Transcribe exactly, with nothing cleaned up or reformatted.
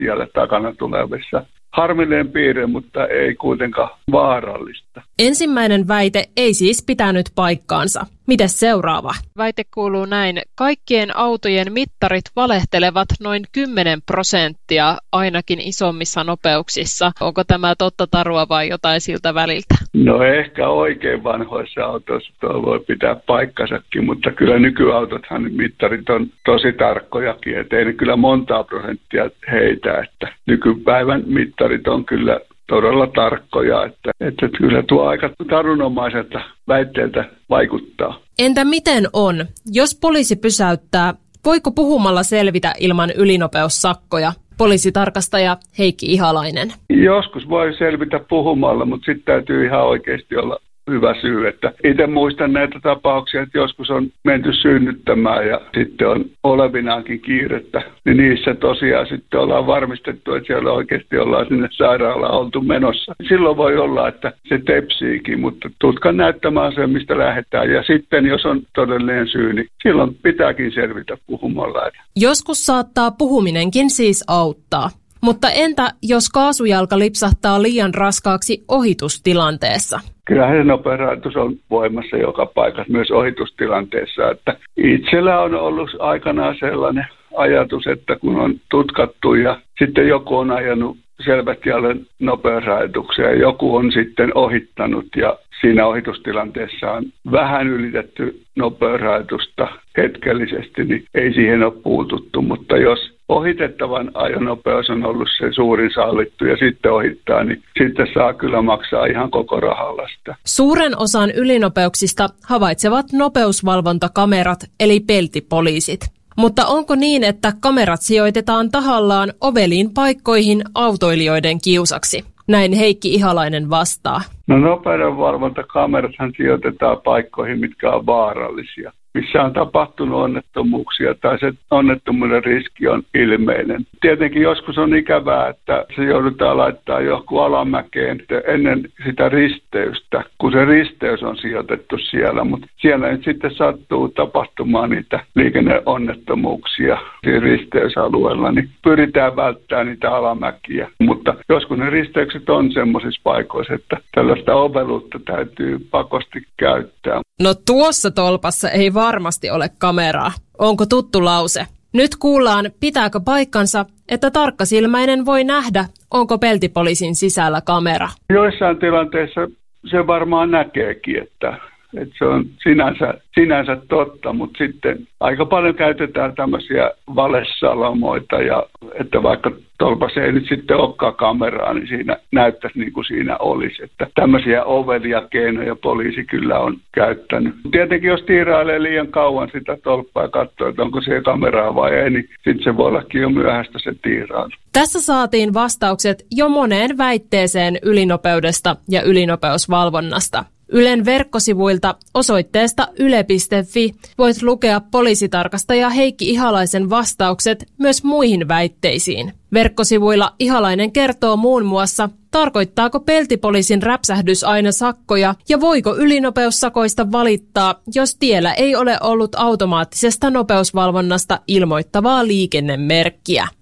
tielle takana tulevissa. Harmillinen piirre, mutta ei kuitenkaan vaarallista. Ensimmäinen väite ei siis pitänyt paikkaansa. Mites seuraava? Väite kuuluu näin. Kaikkien autojen mittarit valehtelevat noin kymmenen prosenttia ainakin isommissa nopeuksissa. Onko tämä totta tarua vai jotain siltä väliltä? No ehkä oikein vanhoissa autoissa tuo voi pitää paikkansakin, mutta kyllä nykyautothan mittarit on tosi tarkkojakin. Et ei ne kyllä montaa prosenttia heitä, että nykypäivän mittarit on kyllä todella tarkkoja, että, että kyllä tuo aika tarunomaiselta väitteeltä vaikuttaa. Entä miten on, jos poliisi pysäyttää, voiko puhumalla selvitä ilman ylinopeussakkoja? Poliisitarkastaja Heikki Ihalainen. Joskus voi selvitä puhumalla, mutta sitten täytyy ihan oikeasti olla hyvä syy. Että itse muistan näitä tapauksia, että joskus on menty synnyttämään ja sitten on olevinaankin kiirettä. Niin niissä tosiaan sitten ollaan varmistettu, että siellä oikeasti ollaan sinne sairaalaan oltu menossa. Silloin voi olla, että se tepsiikin, mutta tutkan näyttämään sen, mistä lähdetään. Ja sitten jos on todellinen syy, niin silloin pitääkin selvitä puhumalla. Joskus saattaa puhuminenkin siis auttaa. Mutta entä jos kaasujalka lipsahtaa liian raskaaksi ohitustilanteessa? Kyllähän se nopeusrajoitus on voimassa joka paikassa, myös ohitustilanteessa. Että itsellä on ollut aikanaan sellainen ajatus, että kun on tutkattu ja sitten joku on ajanut selvästi alle nopeusrajoituksia ja joku on sitten ohittanut ja siinä ohitustilanteessa on vähän ylitetty nopeusrajoitusta hetkellisesti, niin ei siihen ole puututtu. Mutta jos ohitettavan ajonopeus on ollut se suurin sallittu ja sitten ohittaa, niin sitten saa kyllä maksaa ihan koko rahalla sitä. Suuren osan ylinopeuksista havaitsevat nopeusvalvontakamerat eli peltipoliisit. Mutta onko niin, että kamerat sijoitetaan tahallaan oveliin paikkoihin autoilijoiden kiusaksi? Näin Heikki Ihalainen vastaa. No nopeudenvalvontakamerathan sijoitetaan paikkoihin, mitkä on vaarallisia. Missä on tapahtunut onnettomuuksia tai se onnettomuuden riski on ilmeinen. Tietenkin joskus on ikävää, että se joudutaan laittaa joku alamäkeen ennen sitä risteystä, kun se risteys on sijoitettu siellä. Mutta siellä nyt sitten sattuu tapahtumaan niitä liikenneonnettomuuksia siinä risteysalueella, niin pyritään välttämään niitä alamäkiä. Mutta joskus ne risteykset on semmoisissa paikoissa, että tällaista oveluutta täytyy pakosti käyttää. No tuossa tolpassa ei varmasti ole kameraa. Onko tuttu lause? Nyt kuullaan, pitääkö paikkansa, että tarkkasilmäinen voi nähdä, onko peltipoliisin sisällä kamera. Joissain tilanteissa se varmaan näkeekin, että, että se on sinänsä, sinänsä totta, mutta sitten aika paljon käytetään tämmöisiä valesalamoita, ja että vaikka tolpassa ei nyt sitten olekaan kameraa, niin siinä näyttäisi niin kuin siinä olisi. Että tämmöisiä ovelia keinoja poliisi kyllä on käyttänyt. Tietenkin jos tiirailee liian kauan sitä tolppaa ja katsoo, että onko siellä kameraa vai ei, niin sitten se voi ollakin jo myöhäistä se tiirailu. Tässä saatiin vastaukset jo moneen väitteeseen ylinopeudesta ja ylinopeusvalvonnasta. Ylen verkkosivuilta osoitteesta yle piste fi voit lukea poliisitarkastaja Heikki Ihalaisen vastaukset myös muihin väitteisiin. Verkkosivuilla Ihalainen kertoo muun muassa, tarkoittaako peltipoliisin räpsähdys aina sakkoja ja voiko ylinopeussakoista valittaa, jos tiellä ei ole ollut automaattisesta nopeusvalvonnasta ilmoittavaa liikennemerkkiä.